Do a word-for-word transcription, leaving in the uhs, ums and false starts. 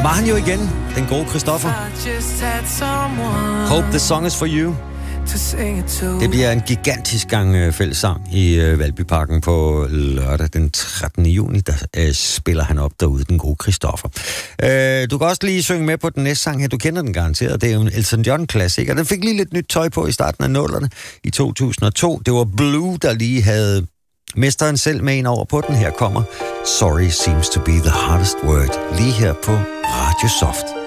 har han jo igen, den gode Christoffer. Hope the song is for you. Det bliver en gigantisk gang fællessang i Valbyparken på lørdag den trettende juni. Der øh, spiller han op derude, den gode Christoffer. Øh, du kan også lige synge med på den næste sang her. Du kender den garanteret. Det er jo en Elton John-klassiker. Den fik lige lidt nyt tøj på i starten af nullerne i to tusind og to. Det var Blue, der lige havde mesteren selv med en over på den. Her kommer Sorry Seems to be the hardest word. Lige her på Radio Soft.